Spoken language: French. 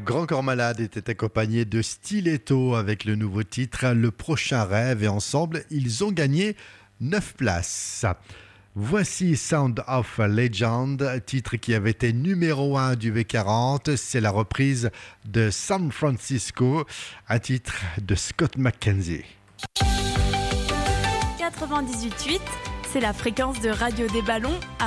Grand Corps Malade était accompagné de Stiletto avec le nouveau titre Le Prochain Rêve et ensemble, ils ont gagné 9 places. Voici Sound of Legend, titre qui avait été numéro 1 du V40. C'est la reprise de San Francisco, un titre de Scott McKenzie. 98.8, c'est la fréquence de Radio des Ballons.